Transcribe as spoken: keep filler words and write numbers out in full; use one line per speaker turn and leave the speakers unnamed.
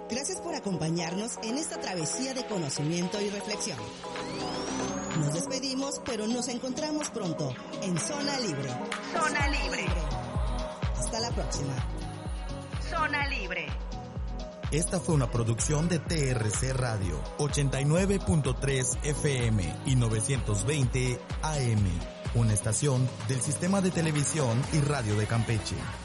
Gracias por acompañarnos en esta travesía de conocimiento y reflexión. Nos despedimos, pero nos encontramos pronto en Zona Libre.
Zona Libre.
Hasta la próxima.
Zona Libre.
Esta fue una producción de T R C Radio, ochenta y nueve punto tres F M y novecientos veinte A M, una estación del Sistema de Televisión y Radio de Campeche.